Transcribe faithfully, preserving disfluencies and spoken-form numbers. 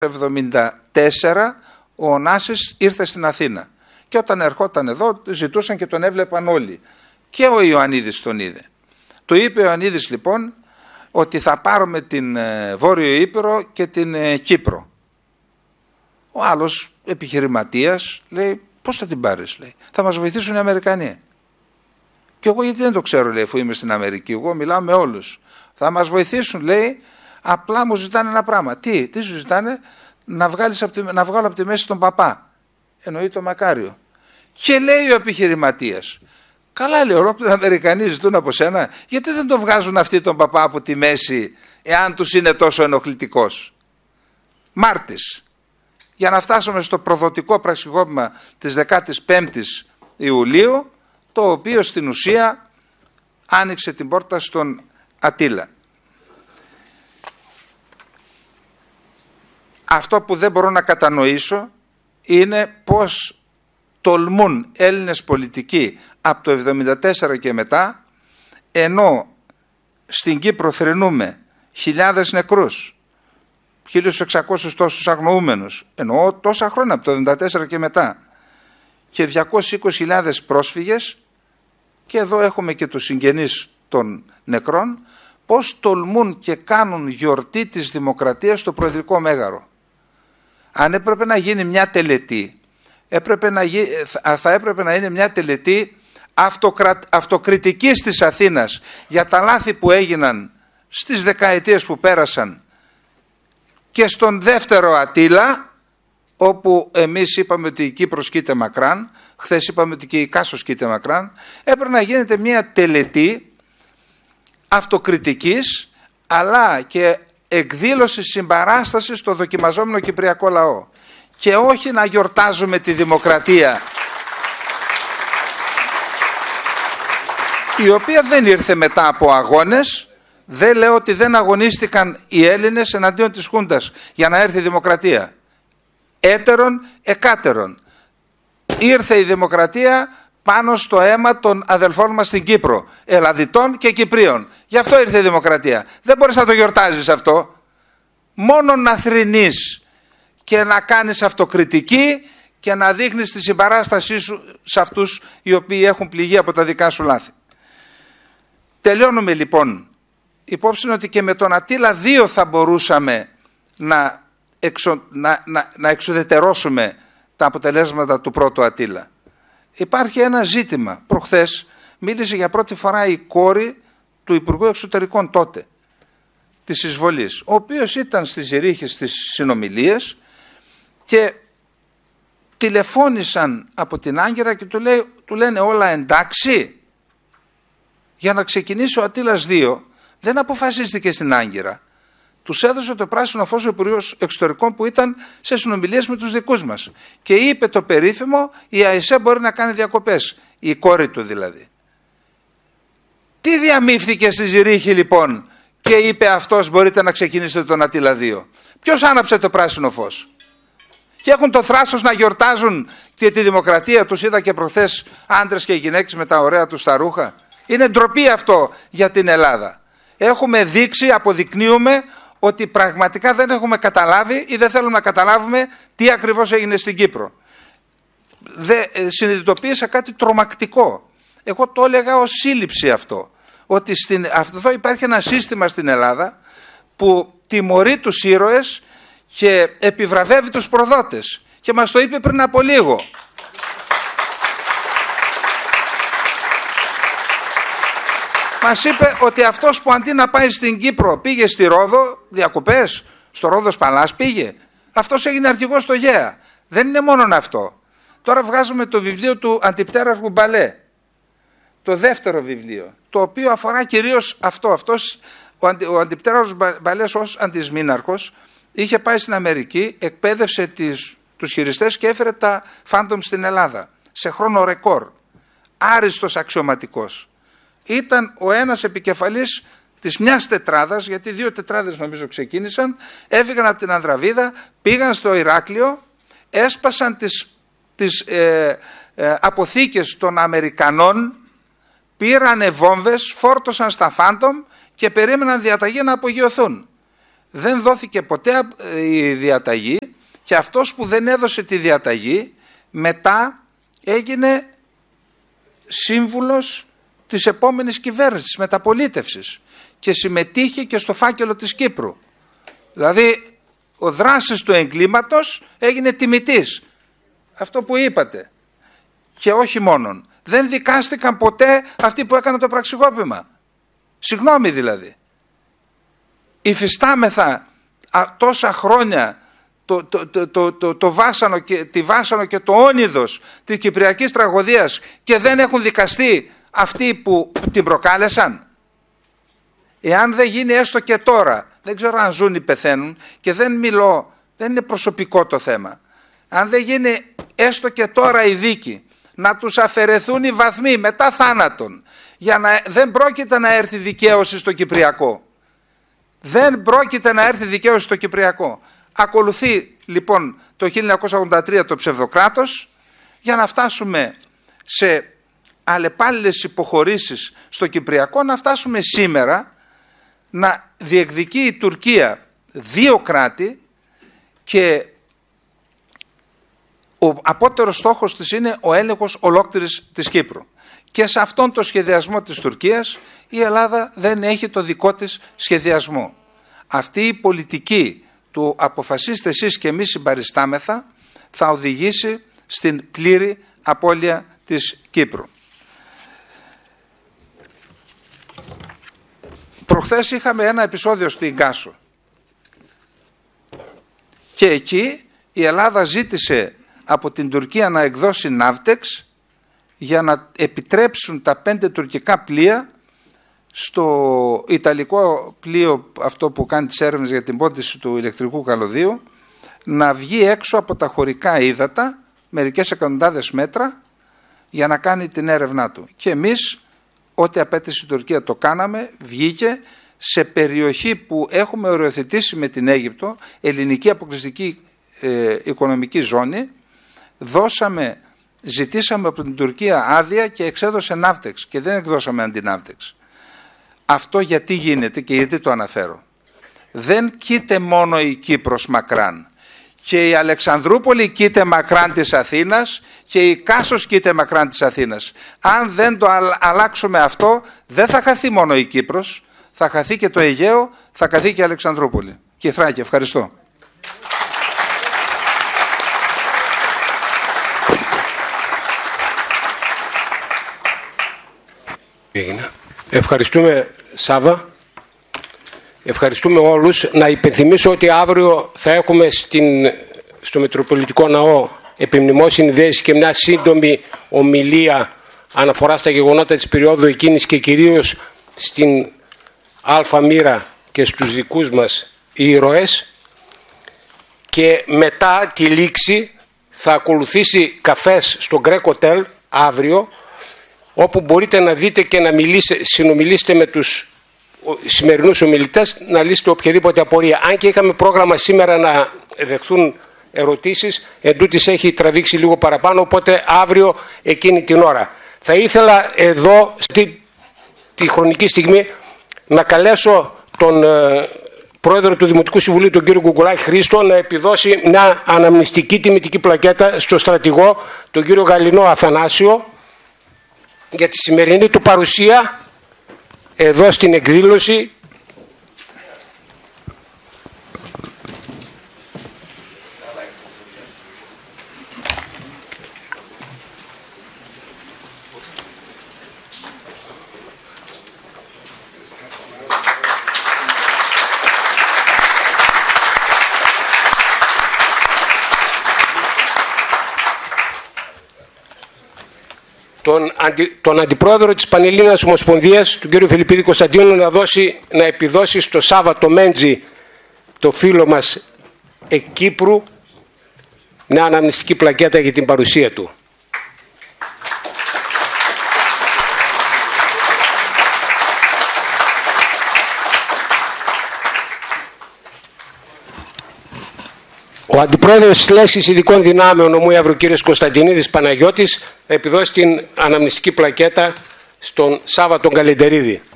εβδομήντα τέσσερα ο Ωνάσης ήρθε στην Αθήνα και όταν ερχόταν εδώ ζητούσαν και τον έβλεπαν όλοι. Και ο Ιωαννίδης τον είδε. Του είπε ο Ιωαννίδης λοιπόν ότι θα πάρουμε την Βόρειο Ήπειρο και την Κύπρο. Ο άλλος επιχειρηματίας λέει πώς θα την πάρεις, λέει. Θα μας βοηθήσουν οι Αμερικανοί. Και εγώ γιατί δεν το ξέρω, λέει, αφού είμαι στην Αμερική, εγώ μιλάω με όλους. Θα μας βοηθήσουν, λέει, απλά μου ζητάνε ένα πράγμα. Τι, τι σου ζητάνε? Να, βγάλεις από τη, να βγάλω από τη μέση τον παπά. Εννοεί το Μακάριο. Και λέει ο επιχειρηματίας, καλά, λέει, ολόκληροι Αμερικανοί ζητούν από σένα, γιατί δεν τον βγάζουν αυτοί τον παπά από τη μέση, εάν τους είναι τόσο ενοχλητικός? Μάρτης. Για να φτάσουμε στο προδοτικό πραξικόπημα της δεκάτης πέμπτης Ιουλίου, το οποίο στην ουσία άνοιξε την πόρτα στον Αττήλα. Αυτό που δεν μπορώ να κατανοήσω είναι πώς τολμούν Έλληνες πολιτικοί από το εβδομήντα τέσσερα και μετά, ενώ στην Κύπρο θρηνούμε χιλιάδες νεκρούς, χίλιους εξακόσιους τόσους αγνοούμενους, εννοώ τόσα χρόνια από το εβδομήντα τέσσερα και μετά, και διακόσιες είκοσι χιλιάδες πρόσφυγες, και εδώ έχουμε και τους συγγενείς των νεκρών, πώς τολμούν και κάνουν γιορτή της δημοκρατίας στο Προεδρικό Μέγαρο. Αν έπρεπε να γίνει μια τελετή, έπρεπε να γι... θα έπρεπε να είναι μια τελετή αυτοκρα... αυτοκριτικής της Αθήνας για τα λάθη που έγιναν στις δεκαετίες που πέρασαν και στον δεύτερο Αττήλα, όπου εμείς είπαμε ότι η Κύπρος κοίται μακράν, χθες είπαμε ότι και η Κάσος κοίται μακράν. Έπρεπε να γίνεται μια τελετή αυτοκριτικής, αλλά και εκδήλωση συμπαράστασης στο δοκιμαζόμενο κυπριακό λαό, και όχι να γιορτάζουμε τη δημοκρατία, η οποία δεν ήρθε μετά από αγώνες. Δεν λέω ότι δεν αγωνίστηκαν οι Έλληνες εναντίον της Χούντας για να έρθει η δημοκρατία. Έτερον εκάτερον. Ήρθε η δημοκρατία πάνω στο αίμα των αδελφών μας στην Κύπρο, Ελλαδιτών και Κυπρίων. Γι' αυτό ήρθε η δημοκρατία. Δεν μπορείς να το γιορτάζεις αυτό. Μόνο να θρηνείς και να κάνεις αυτοκριτική και να δείχνεις τη συμπαράστασή σου σε αυτούς οι οποίοι έχουν πληγεί από τα δικά σου λάθη. Τελειώνουμε λοιπόν. Υπόψη είναι ότι και με τον Αττήλα δύο θα μπορούσαμε να, εξο, να, να, να εξουδετερώσουμε τα αποτελέσματα του πρώτου Αττήλα. Υπάρχει ένα ζήτημα. Προχθές μίλησε για πρώτη φορά η κόρη του Υπουργού Εξωτερικών τότε, της εισβολής, ο οποίος ήταν στη Ζηρίχη στις συνομιλίες και τηλεφώνησαν από την Άγκυρα και του, λέει, του λένε όλα εντάξει. Για να ξεκινήσει ο Αττήλας δύο δεν αποφασίστηκε στην Άγκυρα. Τους έδωσε το πράσινο φως ο Υπουργός Εξωτερικών που ήταν σε συνομιλίες με τους δικούς μας. Και είπε το περίφημο, η ΑΕΣΕ μπορεί να κάνει διακοπές, η κόρη του δηλαδή. Τι διαμήφθηκε στη Ζηρίχη λοιπόν και είπε αυτός μπορείτε να ξεκινήσετε τον Αττήλα δύο? Ποιος άναψε το πράσινο φως? Και έχουν το θράσος να γιορτάζουν και τη δημοκρατία. Τους είδα και προχθές άντρες και γυναίκες με τα ωραία τους τα ρούχα. Είναι ντροπή αυτό για την Ελλάδα. Έχουμε δείξει, αποδεικνύουμε ότι πραγματικά δεν έχουμε καταλάβει ή δεν θέλουμε να καταλάβουμε τι ακριβώς έγινε στην Κύπρο. Δε, συνειδητοποίησα κάτι τρομακτικό. Εγώ το έλεγα ως σύλληψη αυτό. Ότι στην, αυτό υπάρχει ένα σύστημα στην Ελλάδα που τιμωρεί τους ήρωες και επιβραβεύει τους προδότες. Και μας το είπε πριν από λίγο. Μας είπε ότι αυτός που αντί να πάει στην Κύπρο πήγε στη Ρόδο, διακοπές, στο Ρόδος Παλάς πήγε. Αυτός έγινε αρχηγός στο ΓΕΑ. Δεν είναι μόνο αυτό. Τώρα βγάζουμε το βιβλίο του Αντιπτέραρχου Μπαλέ. Το δεύτερο βιβλίο, το οποίο αφορά κυρίως αυτό. Αυτός, ο, αντι, ο Αντιπτέραρχος Μπαλές ως αντισμήναρχος είχε πάει στην Αμερική, εκπαίδευσε τις, τους χειριστές και έφερε τα Phantom στην Ελλάδα σε χρόνο ρεκόρ. Άριστος αξιωματικός. Ήταν ο ένας επικεφαλής της μιας τετράδας, γιατί δύο τετράδες νομίζω ξεκίνησαν, έφυγαν από την Ανδραβίδα, πήγαν στο Ηράκλειο, έσπασαν τις, τις ε, ε, αποθήκες των Αμερικανών, πήρανε βόμβες, φόρτωσαν στα Phantom και περίμεναν διαταγή να απογειωθούν. δεν δόθηκε ποτέ η διαταγή και αυτός που δεν έδωσε τη διαταγή μετά έγινε σύμβουλος της επόμενης κυβέρνησης, της μεταπολίτευσης και συμμετείχε και στο φάκελο της Κύπρου. Δηλαδή ο δράσης του εγκλήματος έγινε τιμητής. Αυτό που είπατε. Και όχι μόνον. Δεν δικάστηκαν ποτέ αυτοί που έκαναν το πραξικόπημα. Συγγνώμη δηλαδή. Υφιστάμεθα α, τόσα χρόνια το, το, το, το, το, το βάσανο και, τη βάσανο και το όνειδος της κυπριακής τραγωδίας και δεν έχουν δικαστεί αυτοί που την προκάλεσαν. Εάν δεν γίνει έστω και τώρα, δεν ξέρω αν ζουν ή πεθαίνουν και δεν μιλώ, δεν είναι προσωπικό το θέμα. Αν δεν γίνει έστω και τώρα η δίκη, να τους αφαιρεθούν οι βαθμοί μετά θάνατον, για να δεν πρόκειται να έρθει δικαίωση στο Κυπριακό. Δεν πρόκειται να έρθει δικαίωση στο Κυπριακό. Ακολουθεί λοιπόν το χίλια εννιακόσια ογδόντα τρία το ψευδοκράτος για να φτάσουμε σε αλλεπάλληλες υποχωρήσεις στο Κυπριακό, να φτάσουμε σήμερα να διεκδικεί η Τουρκία δύο κράτη και ο απότερος στόχος της είναι ο έλεγχος ολόκληρης της Κύπρου. Και σε αυτόν τον σχεδιασμό της Τουρκίας η Ελλάδα δεν έχει το δικό της σχεδιασμό. Αυτή η πολιτική του αποφασίστε εσείς και εμείς συμπαριστάμεθα θα οδηγήσει στην πλήρη απώλεια της Κύπρου. Προχθές είχαμε ένα επεισόδιο στην Κάσο και εκεί η Ελλάδα ζήτησε από την Τουρκία να εκδώσει ναύτεξ για να επιτρέψουν τα πέντε τουρκικά πλοία στο ιταλικό πλοίο αυτό που κάνει τις έρευνες για την πόντιση του ηλεκτρικού καλωδίου να βγει έξω από τα χωρικά ύδατα μερικές εκατοντάδες μέτρα για να κάνει την έρευνά του. Και εμείς ό,τι απέτησε η Τουρκία το κάναμε, βγήκε σε περιοχή που έχουμε οριοθετήσει με την Αίγυπτο, ελληνική αποκλειστική ε, οικονομική ζώνη, δώσαμε, ζητήσαμε από την Τουρκία άδεια και εξέδωσε ναύτεξ και δεν εκδώσαμε αντιναύτεξ. Αυτό γιατί γίνεται και γιατί το αναφέρω. Δεν κοίται μόνο η Κύπρος μακράν. Και η Αλεξανδρούπολη κοίται μακράν της Αθήνας και η Κάσος κοίται μακράν της Αθήνας. Αν δεν το αλλάξουμε αυτό, δεν θα χαθεί μόνο η Κύπρος, θα χαθεί και το Αιγαίο, θα χαθεί και η Αλεξανδρούπολη. Και η Θράκη. Ευχαριστώ. Ευχαριστούμε Σάβα. Ευχαριστούμε όλους. Να υπενθυμίσω ότι αύριο θα έχουμε στην, στο Μητροπολιτικό Ναό επιμνημόσυνη δέση και μια σύντομη ομιλία αναφορά στα γεγονότα της περίοδου εκείνης και κυρίως στην Αλφα Μοίρα και στους δικούς μας ήρωες. Και μετά τη λήξη θα ακολουθήσει καφές στο Greek Hotel αύριο, όπου μπορείτε να δείτε και να μιλήσετε, συνομιλήσετε με τους σημερινούς ομιλητές, να λύσετε οποιαδήποτε απορία. Αν και είχαμε πρόγραμμα σήμερα να δεχθούν ερωτήσεις, εντούτοις έχει τραβήξει λίγο παραπάνω, οπότε αύριο εκείνη την ώρα. Θα ήθελα εδώ, στη τη χρονική στιγμή, να καλέσω τον ε, πρόεδρο του Δημοτικού Συμβουλίου, τον κύριο Κουκουλάκη Χρήστο, να επιδώσει μια αναμνηστική τιμητική πλακέτα στο στρατηγό, τον κύριο Γαλινό Αθανάσιο, για τη σημερινή του παρουσία εδώ στην εκδήλωση. Τον, αντι, τον αντιπρόεδρο της Πανελλήνιας Ομοσπονδίας, τον κύριο Φιλιππίδη Κωνσταντίνου, να, δώσει, να επιδώσει στο Σάββατο Μέντζη, το φίλο μας εκ Κύπρου, μια αναμνηστική πλακέτα για την παρουσία του. Ο Αντιπρόεδρος της Λέσχης Ειδικών Δυνάμεων Ομού Εύρου, κύριος Κωνσταντινίδης Παναγιώτης, επιδώσει την αναμνηστική πλακέτα στον Σάββα τον Καλεντερίδη.